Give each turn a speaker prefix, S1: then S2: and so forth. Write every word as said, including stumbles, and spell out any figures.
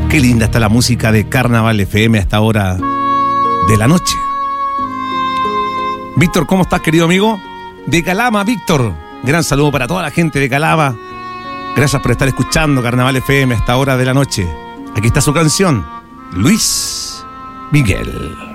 S1: Qué linda está la música de Carnaval F M a esta hora de la noche. Víctor, ¿cómo estás, querido amigo? De Calama, Víctor. Gran saludo para toda la gente de Calama. Gracias por estar escuchando Carnaval F M a esta hora de la noche. Aquí está su canción, Luis Miguel.